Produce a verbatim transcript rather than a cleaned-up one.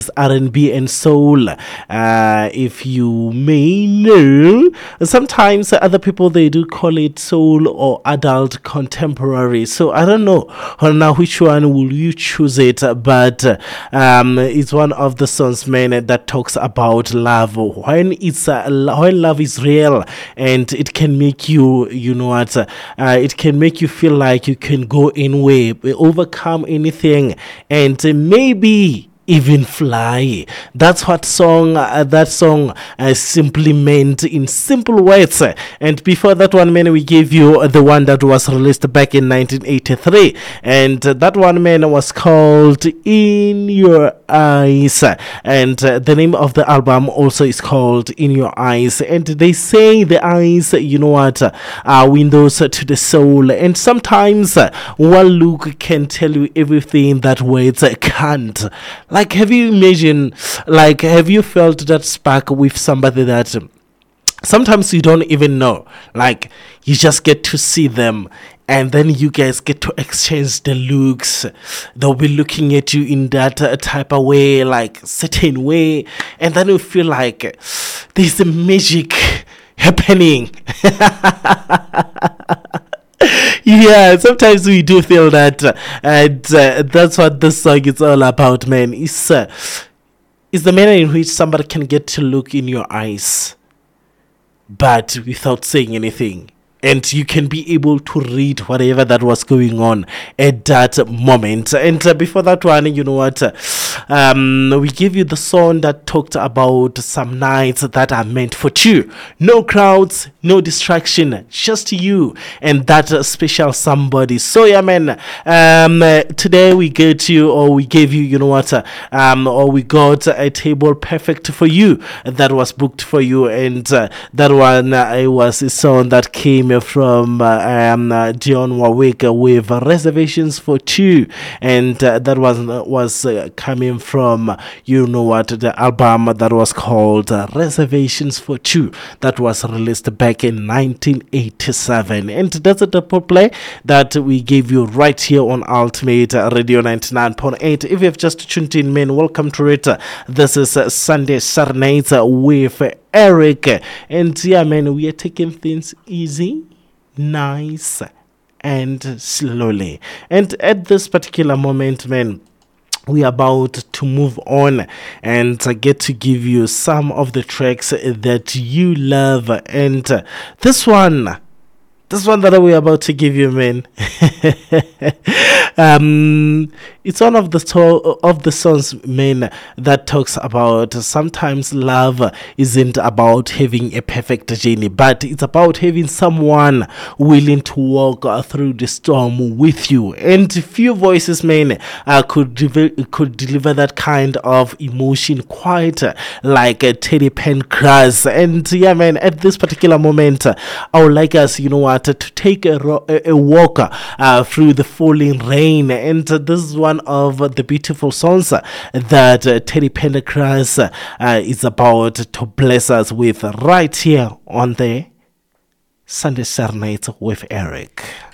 R and B and soul. Uh, if you may know, sometimes other people they do call it soul or adult contemporary. So I don't know now which one will you choose it, but um, it's one of the songs, man, that talks about love. When it's uh, when love is real, and it can make you, you know what, uh, it can make you feel like you can go anywhere, overcome anything, and uh, maybe even fly. That's what song uh, that song uh, simply meant in simple words. And before that one, man, we gave you the one that was released back in nineteen eighty-three, and uh, that one, man, was called In Your Eyes, and uh, the name of the album also is called In Your Eyes. And they say the eyes, you know what, uh, are windows to the soul, and sometimes uh, one look can tell you everything that words can't. Like, have you imagined, like, have you felt that spark with somebody that um, sometimes you don't even know? Like, you just get to see them, and then you guys get to exchange the looks. They'll be looking at you in that uh, type of way, like certain way, and then you feel like there's a magic happening. Yeah, sometimes we do feel that, uh, and uh, that's what this song is all about, man. It's, uh, it's the manner in which somebody can get to look in your eyes, but without saying anything. And you can be able to read whatever that was going on at that moment. And uh, before that one, you know what, uh, um, we give you the song that talked about some nights that are meant for two. No crowds, no distraction, just you and that uh, special somebody. So yeah, man, um, uh, today we get you, or we gave you, you know what, uh, um, or we got a table perfect for you that was booked for you. And uh, that one, uh, it was a song that came from uh, um, uh, Dionne Warwick uh, with uh, Reservations for Two, and uh, that was uh, was uh, coming from, you know what, the album that was called uh, Reservations for Two, that was released back in nineteen eighty-seven. And that's a double play that we gave you right here on Ultimate Radio ninety-nine point eight. If you've just tuned in, man, welcome to it. This is uh, Sunday Serenades with uh, Eric, and yeah, man, we are taking things easy, nice, and slowly. And at this particular moment, man, we are about to move on and uh, get to give you some of the tracks that you love. And uh, this one, this one that we're about to give you, man, um, it's one of the to- of the songs, man, that talks about sometimes love isn't about having a perfect journey, but it's about having someone willing to walk uh, through the storm with you. And few voices, man, uh, could deliver could deliver that kind of emotion quite uh, like uh, Teddy Pendergrass. And yeah, man, at this particular moment, uh, I would like us, you know what, to take a, ro- a, a walk uh, through the falling rain. And uh, this is one of the beautiful songs uh, that uh, Teddy Pendergrass uh, is about to bless us with right here on the Sunday Serenades with Eric.